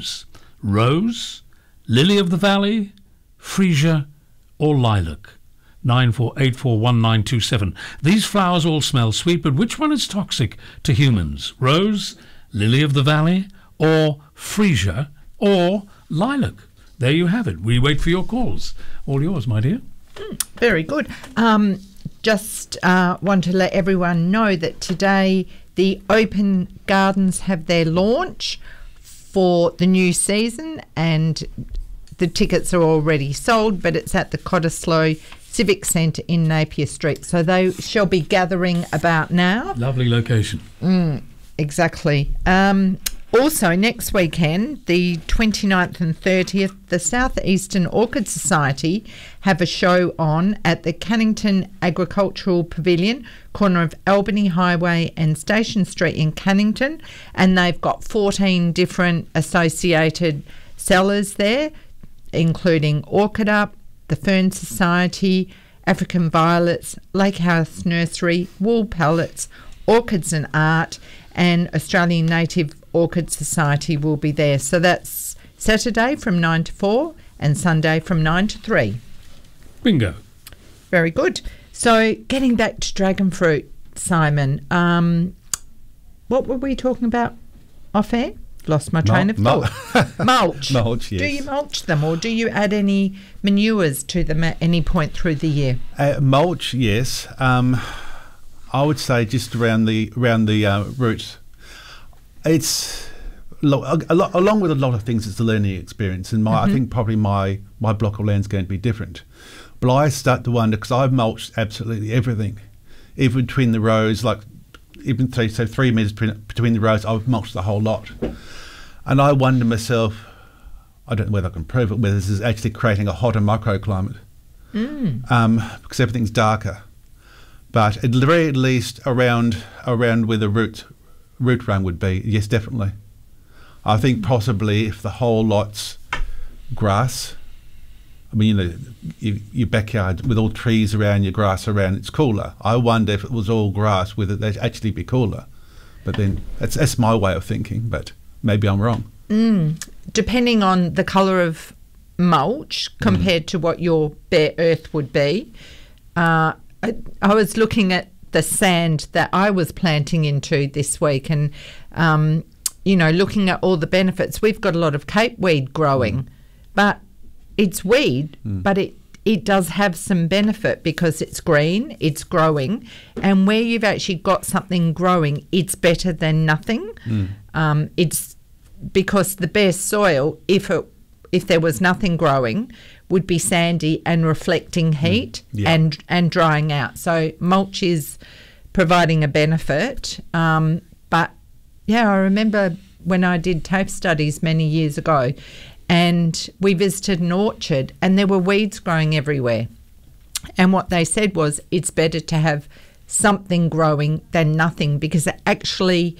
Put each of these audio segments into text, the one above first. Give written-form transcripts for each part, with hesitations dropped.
names: rose, lily of the valley, freesia, or lilac. 94841927. These flowers all smell sweet, but which one is toxic to humans? Rose, lily of the valley, or freesia, or lilac? There you have it. We wait for your calls. All yours, my dear. Very good. Just want to let everyone know that today the Open Gardens have their launch for the new season, and the tickets are already sold, but it's at the Cottesloe Civic Centre in Napier Street. So they shall be gathering about now. Lovely location. Exactly. Also, next weekend, the 29th and 30th, the South Eastern Orchid Society have a show on at the Cannington Agricultural Pavilion, corner of Albany Highway and Station Street in Cannington, and they've got 14 different associated sellers there, including Orchid Up, the Fern Society, African Violets, Lake House Nursery, Wool Pellets, Orchids and Art, and Australian Native Orchid Society will be there. So that's Saturday from 9 to 4 and Sunday from 9 to 3. Bingo. Very good. So getting back to dragon fruit, Simon, what were we talking about off air? Lost my train of thought. Mulch. Mulch, yes. Do you mulch them, or do you add any manures to them at any point through the year? Mulch, yes. I would say just around the roots. It's along with a lot of things. It's a learning experience, and I think probably my block of land's going to be different. But I start to wonder, because I've mulched absolutely everything, even between the rows, like even 3 metres between the rows. I've mulched the whole lot, and I wonder myself, I don't know whether I can prove it, whether this is actually creating a hotter microclimate, because everything's darker. But at the very least, around where the root run would be, yes, definitely. I think possibly if the whole lot's grass, I mean, your backyard with all trees around, your grass around, it's cooler. I wonder if it was all grass, whether they'd actually be cooler. But then that's my way of thinking, but maybe I'm wrong. Depending on the colour of mulch compared to what your bare earth would be. I was looking at the sand that I was planting into this week, and looking at all the benefits. We've got a lot of cape weed growing, but it's weed, but it does have some benefit because it's green, it's growing, and where you've actually got something growing, it's better than nothing. It's because the bare soil, if there was nothing growing, would be sandy and reflecting heat and drying out. So mulch is providing a benefit. But yeah, I remember when I did TAFE studies many years ago, and we visited an orchard and there were weeds growing everywhere. And what they said was it's better to have something growing than nothing, because it actually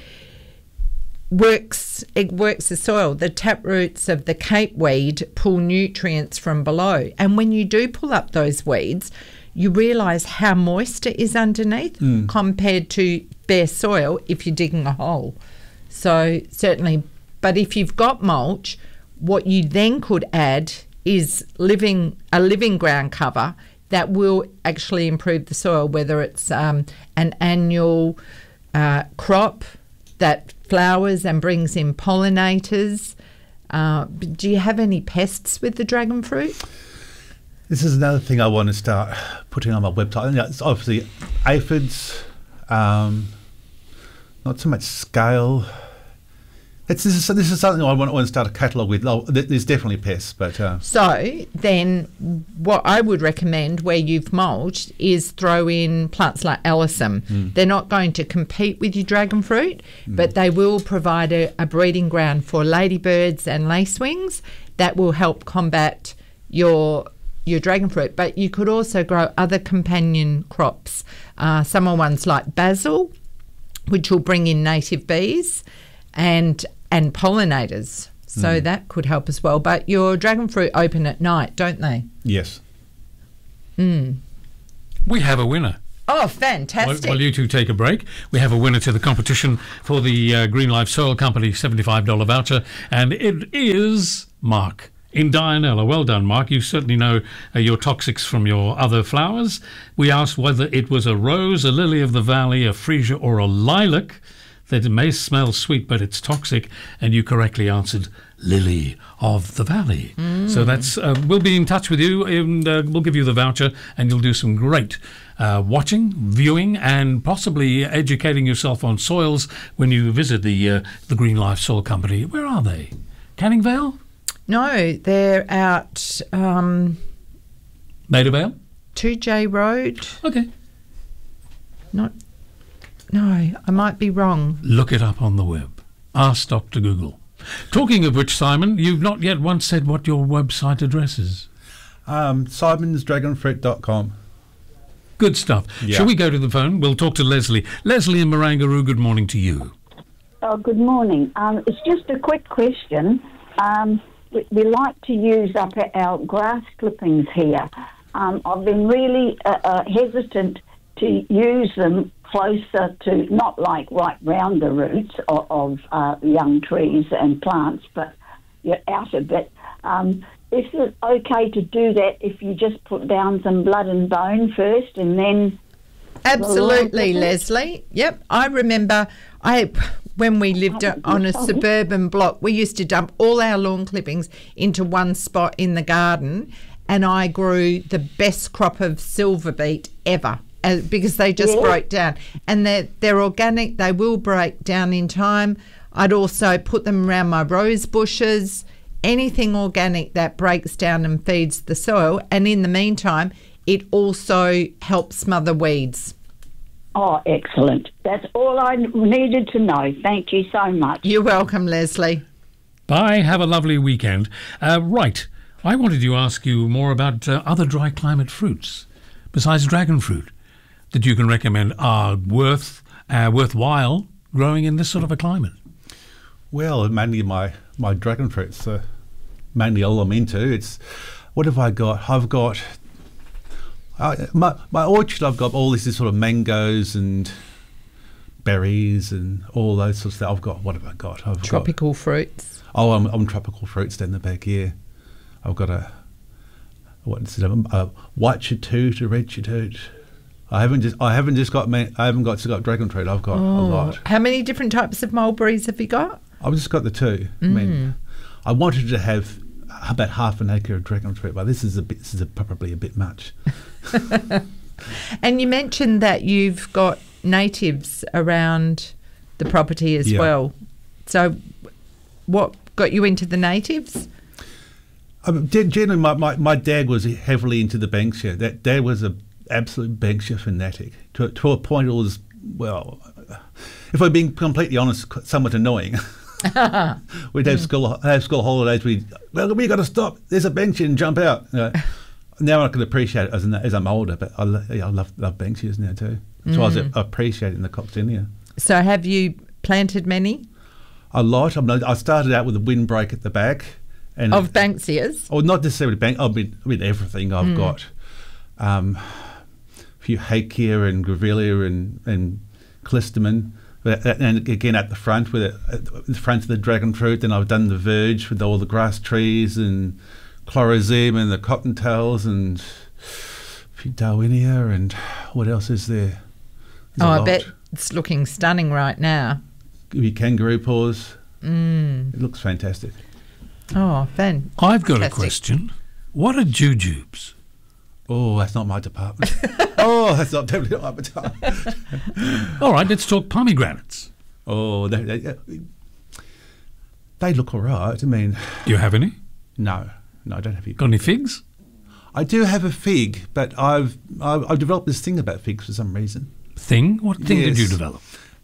works the soil. The tap roots of the cape weed pull nutrients from below, and when you do pull up those weeds, you realise how moist it is underneath compared to bare soil if you're digging a hole. So certainly, but if you've got mulch, what you then could add is a living ground cover that will actually improve the soil, whether it's an annual crop that flowers and brings in pollinators. Do you have any pests with the dragon fruit? This is another thing I want to start putting on my website. It's obviously aphids, not so much scale. This is something I want to start a catalogue with. There's definitely pests, but so then, what I would recommend where you've mulched is throw in plants like alyssum. They're not going to compete with your dragon fruit, but they will provide a breeding ground for ladybirds and lacewings that will help combat your dragon fruit. But you could also grow other companion crops. Some are ones like basil, which will bring in native bees and pollinators, so that could help as well. But your dragon fruit open at night, don't they? Yes. We have a winner. Oh, fantastic. While you two take a break, we have a winner to the competition for the Green Life Soil Company $75 voucher, and it is Mark in Dianella. Well done, Mark. You certainly know your toxics from your other flowers. We asked whether it was a rose, a lily of the valley, a freesia, or a lilac. That it may smell sweet, but it's toxic, and you correctly answered lily of the valley. So that's we'll be in touch with you, and we'll give you the voucher, and you'll do some great watching, viewing, and possibly educating yourself on soils when you visit the Green Life Soil Company. Where are they? Canning Vale? No, they're out Maida Vale? 2J Road. Okay. No, I might be wrong. Look it up on the web. Ask Dr. Google. Talking of which, Simon, you've not yet once said what your website address is. simonsdragonfruit.com. Good stuff. Yeah. Shall we go to the phone? We'll talk to Leslie. Leslie in Marangaroo, good morning to you. Oh, good morning. It's just a quick question. We like to use up our grass clippings here. I've been really hesitant to use them closer to, not like right round the roots of young trees and plants, but you're out a bit. Is it okay to do that if you just put down some blood and bone first and then... Absolutely, Leslie. Yep, I remember when we lived on a suburban block, we used to dump all our lawn clippings into one spot in the garden, and I grew the best crop of silver beet ever. Because they just broke down, and they're organic. They will break down in time. I'd also put them around my rose bushes, anything organic that breaks down and feeds the soil. And in the meantime, it also helps smother weeds. Oh, excellent. That's all I needed to know. Thank you so much. You're welcome, Leslie. Bye. Have a lovely weekend. Right. I wanted to ask you more about other dry climate fruits besides dragon fruit that you can recommend are worthwhile growing in this sort of a climate. Well, mainly my dragon fruits, mainly all I'm into. It's, what have I got? I've got, my orchard, I've got all these sort of mangoes and berries and all those sorts of stuff. I've got, what have I got? Tropical fruits. Oh, I'm tropical fruits down the back here. I've got a white chatoot, a red chatoot. I haven't just got dragon fruit. I've got a lot. How many different types of mulberries have you got? I've just got the two. I mean, I wanted to have about half an acre of dragon fruit, but this is probably a bit much. And you mentioned that you've got natives around the property as well. So, what got you into the natives? Generally, my dad was heavily into the Banksia. That dad was a absolute Banksia fanatic to a point it was, well, if I'm being completely honest, somewhat annoying. We'd have school holidays. We got to stop. There's a Banksia and jump out. Now I can appreciate it as I'm older, but I love Banksias now too. So I was appreciating the coccinia. So have you planted many? A lot. I started out with a windbreak at the back. And of Banksias? Oh, not necessarily with everything. I've got a few Hakea and Grevillea and Clistamon. And again at the front at the front of the dragon fruit. Then I've done the verge with all the grass trees and Chlorazeme and the cottontails and a few Darwinia and what else is there? I bet it's looking stunning right now. Kangaroo paws. It looks fantastic. Oh, fantastic. I've got a question. What are jujubes? Oh, that's not my department. That's not definitely not my department. All right, let's talk pomegranates. Oh, they look all right. I mean... Do you have any? No, I don't have any. Got any figs? I do have a fig, but I've developed this thing about figs for some reason. Thing? What thing did you develop?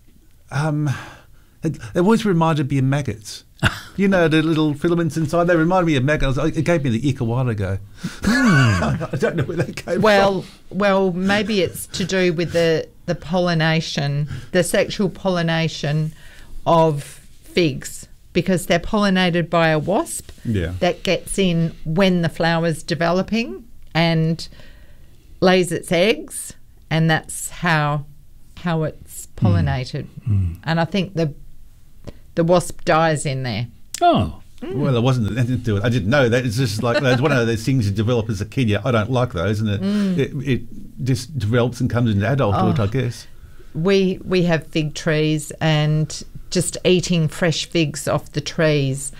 It always reminded me of maggots. You know, the little filaments inside, they remind me of maggots. It gave me the ick a while ago. I don't know where they came from. Well, maybe it's to do with the pollination, the sexual pollination of figs, because they're pollinated by a wasp that gets in when the flower's developing and lays its eggs, and that's how it's pollinated. And I think the wasp dies in there. Oh, Well, it wasn't anything to do with. I didn't know that. It's just like it's one of those things you develop as a kid. Yeah, I don't like those, and it just develops and comes into adulthood, I guess. We have fig trees, and just eating fresh figs off the trees.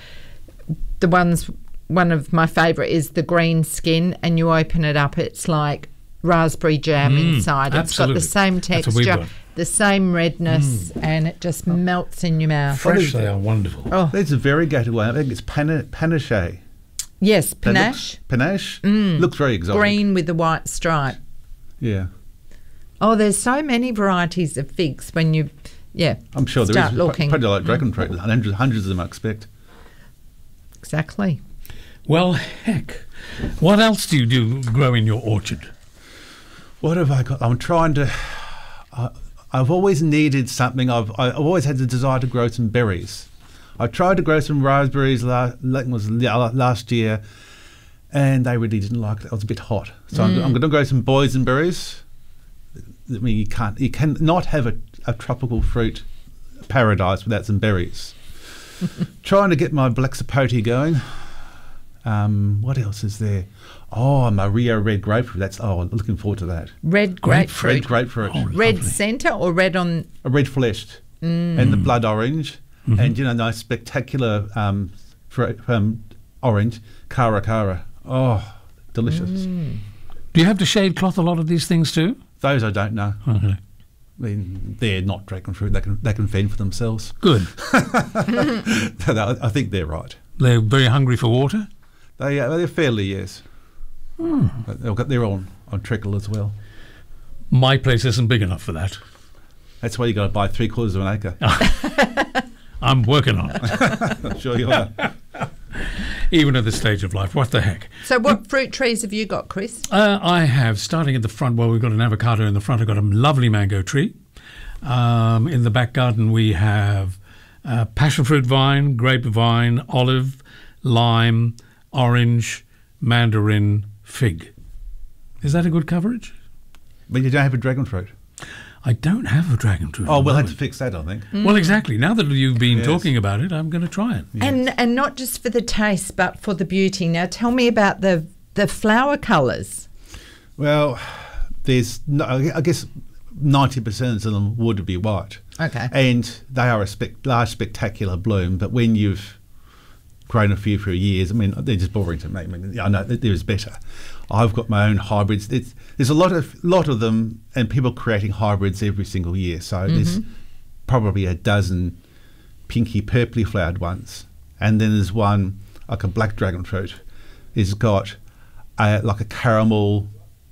One of my favourite is the green skin, and you open it up, it's like raspberry jam inside. It's got absolutely. the same That's what we've texture, got. the same redness, and it just melts in your mouth. fresh, they are wonderful. Oh, There's a variegated one. I think it's panache. yes, That panache. looks- Panache looks very exotic. Green with the white stripe. Yeah, Oh, there's so many varieties of figs when you, I'm sure there start is. looking. Probably like dragon fruit. Hundreds of them, I expect. Exactly. Well, heck, what else do you grow in your orchard? What have I got? I'm trying to. I've always needed something. I've always had the desire to grow some berries. I tried to grow some raspberries last year, and they really didn't like it. It was a bit hot, so I'm going to grow some boysenberries. I mean, you can not have a tropical fruit paradise without some berries. Trying to get my black sapote going. What else is there? Oh, my Rio red grapefruit. Looking forward to that. Red grapefruit. Red grapefruit. Oh, Red lovely. centre or red on? A red fleshed and the blood orange, and nice spectacular orange cara. Oh, delicious. Do you have to shade cloth a lot of these things too? Those I don't know. Okay. I mean, they're not dragon fruit. They can fend for themselves. Good. I think they're right. They're very hungry for water. They're fairly, yes. But they're on trickle as well. My place isn't big enough for that. That's why you got to buy 3/4 of an acre. I'm working on it, I'm sure you are. even at this stage of life. What the heck? So what fruit trees have you got, Chris? I have, starting at the front, well, we've got an avocado in the front. I've got a lovely mango tree. In the back garden, we have passion fruit vine, grapevine, olive, lime, orange, mandarin, fig. Is that a good coverage? But you don't have a dragon fruit. I don't have a dragon fruit. Oh, at the we'll have to moment. fix that, I think. Well, exactly. Now that you've been Yes. talking about it, I'm going to try it. And not just for the taste, but for the beauty. Now, tell me about the flower colours. Well, there's I guess 90% of them would be white. Okay. And they are a large, spectacular bloom. But when you've grown a few for years, I mean, they're just boring to me. I mean, I know that there is better. I've got my own hybrids. There's a lot of them, and people creating hybrids every single year. So there's probably a dozen pinky, purpley flowered ones, and then there's one like a black dragon fruit. It's got like a caramel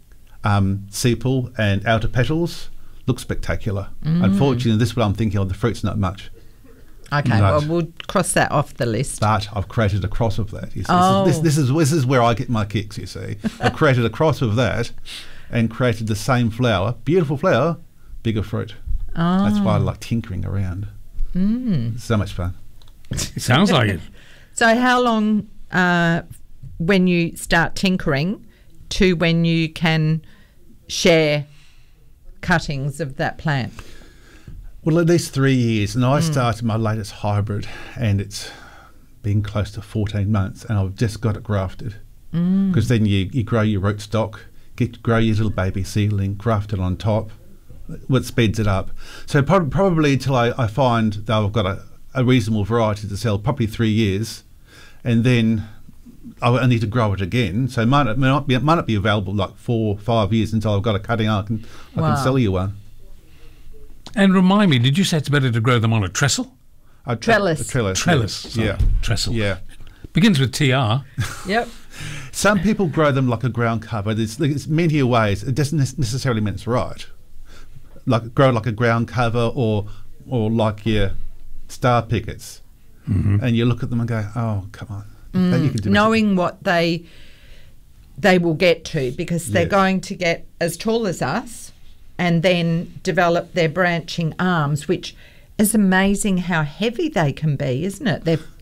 sepal and outer petals. Looks spectacular. Unfortunately, this is what I'm thinking of. The fruit's not much. Okay, Right. well, we'll cross that off the list. But I've created a cross of that. You see. Oh. This is where I get my kicks, you see. I've created a cross of that and created the same flower, beautiful flower, bigger fruit. Oh. That's why I like tinkering around. It's so much fun. It sounds like it. So how long when you start tinkering to when you can share cuttings of that plant? Well, at least 3 years. And I started my latest hybrid, and it's been close to 14 months, and I've just got it grafted. Because then you grow your rootstock, grow your little baby seedling, graft it on top, what speeds it up. So probably until I find that I've got a reasonable variety to sell, probably 3 years, and then I need to grow it again. So it might not be available like 4 or 5 years until I've got a cutting. I can sell you one. And remind me, did you say it's better to grow them on a trestle? Trellis. A trellis. Trellis. Yeah. Sorry. Trestle. Yeah. Begins with TR. Yep. Some people grow them like a ground cover. There's many ways. It doesn't necessarily mean it's right. Like grow like a ground cover or like your star pickets, and you look at them and go, "Oh, come on!" But you can do it. Knowing what they will get to, because they're Yes. going to get as tall as us and then develop their branching arms, which is amazing how heavy they can be, isn't it?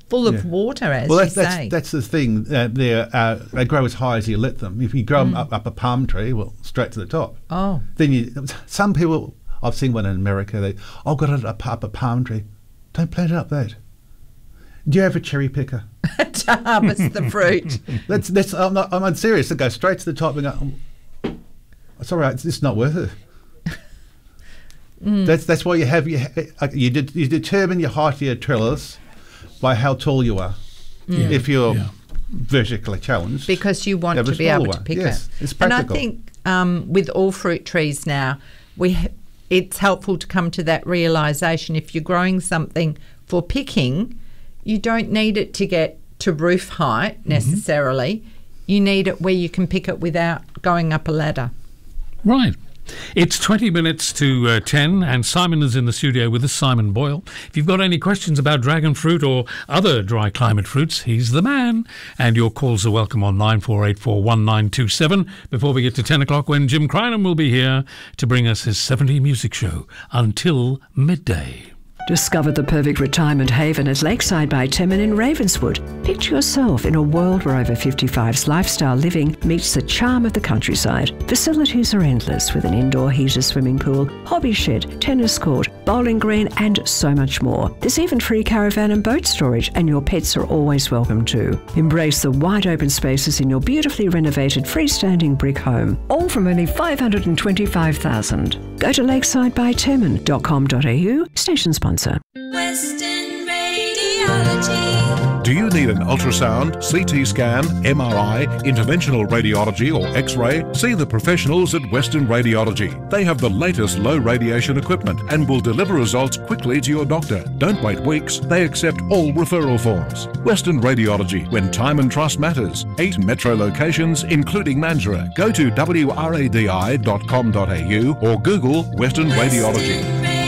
full of water, as well, you say. that's the thing. They grow as high as you let them. If you grow them up a palm tree, well, straight to the top. Oh. Then some people, I've seen one in America, I've got it up a palm tree. Don't plant it up that. Do you have a cherry picker? To harvest the fruit. I'm serious. They go straight to the top and go, it's all right, it's not worth it. That's why you determine your height of your trellis by how tall you are. If you're vertically challenged, because you want to be able to pick it. It's practical. And I think with all fruit trees now, it's helpful to come to that realisation. If you're growing something for picking, you don't need it to get to roof height necessarily. You need it where you can pick it without going up a ladder. Right. It's 20 minutes to 10 and Simon is in the studio with us, Simon Boyle. If you've got any questions about dragon fruit or other dry climate fruits, he's the man. And your calls are welcome on 94841927 before we get to 10 o'clock when Jim Crynham will be here to bring us his 70 music show until midday. Discover the perfect retirement haven at Lakeside by Timon in Ravenswood. Picture yourself in a world where over 55's lifestyle living meets the charm of the countryside. Facilities are endless with an indoor heated swimming pool, hobby shed, tennis court, bowling green and so much more. There's even free caravan and boat storage and your pets are always welcome too. Embrace the wide open spaces in your beautifully renovated freestanding brick home. All from only $525,000. Go to lakesidebytemon.com.au, station sponsor. Western Radiology. Do you need an ultrasound, CT scan, MRI, interventional radiology or X-ray? See the professionals at Western Radiology. They have the latest low radiation equipment and will deliver results quickly to your doctor. Don't wait weeks. They accept all referral forms. Western Radiology, when time and trust matters. 8 metro locations, including Mandurah. Go to wradi.com.au or Google Western Radiology.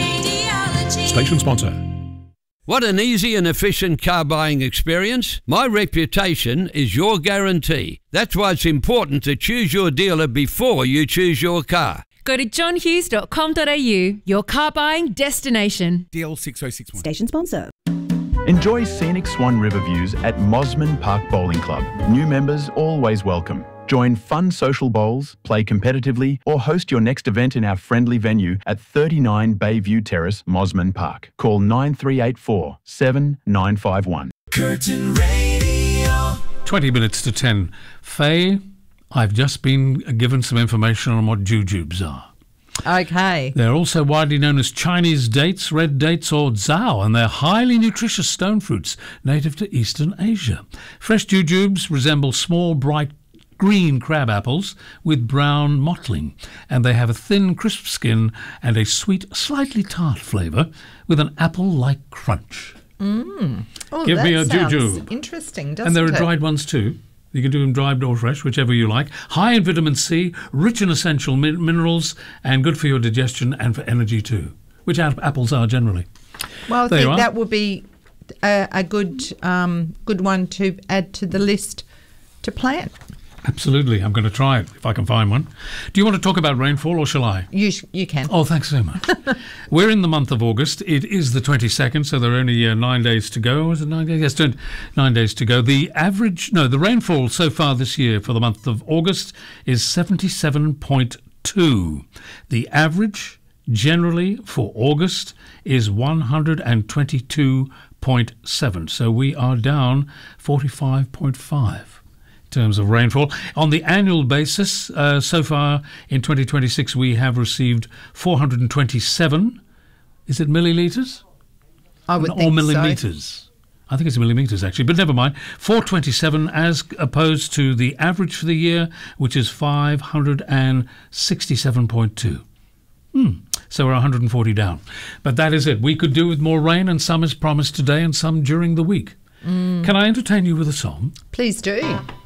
Station sponsor. Want an easy and efficient car buying experience? My reputation is your guarantee. That's why it's important to choose your dealer before you choose your car. Go to johnhughes.com.au, your car buying destination. DL 6061. Station sponsor. Enjoy scenic Swan River views at Mosman Park Bowling Club. New members always welcome. Join fun social bowls, play competitively, or host your next event in our friendly venue at 39 Bayview Terrace, Mosman Park. Call 9384 7951. Curtin Radio. 20 minutes to 10. Faye, I've just been given some information on what jujubes are. Okay. They're also widely known as Chinese dates, red dates or zao, and they're highly nutritious stone fruits native to Eastern Asia. Fresh jujubes resemble small, bright green crab apples with brown mottling, and they have a thin, crisp skin and a sweet, slightly tart flavour with an apple-like crunch. Oh, Give that me a sounds jujube. interesting, doesn't it? And there are dried ones too. You can do them dried or fresh, whichever you like. High in vitamin C, rich in essential minerals, and good for your digestion and for energy too, which apples are generally. Well, I There you think are. that would be a good one to add to the list to plant. Absolutely. I'm going to try it if I can find one. Do you want to talk about rainfall or shall I? You can. Oh, thanks so much. We're in the month of August. It is the 22nd, so there are only 9 days to go. Was it 9 days? Yes, 9 days to go. The rainfall so far this year for the month of August is 77.2. The average generally for August is 122.7. So we are down 45.5. terms of rainfall. On the annual basis, so far in 2026, we have received 427. Is it millilitres? I would Or think millimetres? so. I think it's millimetres actually, but never mind. 427 as opposed to the average for the year, which is 567.2. So we're 140 down. But that is it. We could do with more rain, and some is promised today and some during the week. Can I entertain you with a song? Please do.